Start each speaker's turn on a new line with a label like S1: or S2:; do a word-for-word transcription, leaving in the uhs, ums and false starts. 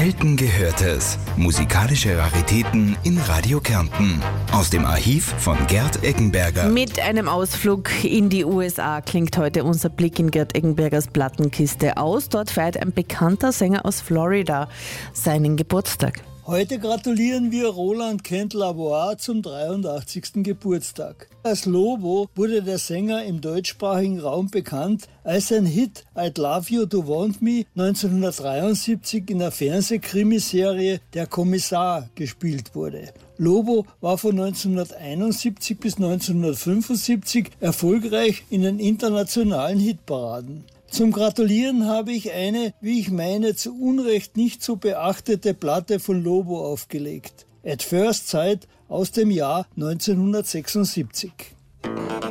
S1: Selten Gehörtes. Musikalische Raritäten in Radio Kärnten. Aus dem Archiv von Gerd Eggenberger.
S2: Mit einem Ausflug in die U S A klingt heute unser Blick in Gerd Eggenbergers Plattenkiste aus. Dort feiert ein bekannter Sänger aus Florida seinen Geburtstag.
S3: Heute gratulieren wir Roland Kent Lavoie zum dreiundachtzigsten Geburtstag. Als Lobo wurde der Sänger im deutschsprachigen Raum bekannt, als sein Hit I'd Love You to Want Me neunzehnhundertdreiundsiebzig in der Fernsehkrimiserie Der Kommissar gespielt wurde. Lobo war von neunzehnhunderteinundsiebzig bis neunzehnhundertfünfundsiebzig erfolgreich in den internationalen Hitparaden. Zum Gratulieren habe ich eine, wie ich meine, zu Unrecht nicht so beachtete Platte von Lobo aufgelegt. At First Sight aus dem Jahr neunzehnhundertsechsundsiebzig.